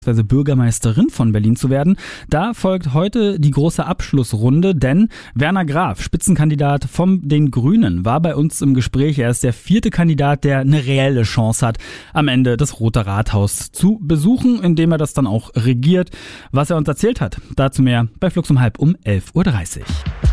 Bürgermeisterin von Berlin zu werden. Da folgt heute die große Abschlussrunde, denn Werner Graf, Spitzenkandidat von den Grünen, war bei uns im Gespräch. Er ist der 4. Kandidat, der eine reelle Chance hat, am Ende das Rote Rathaus zu besuchen, indem er das dann auch regiert. Was er uns erzählt hat, dazu mehr bei Flux um 11:30 Uhr.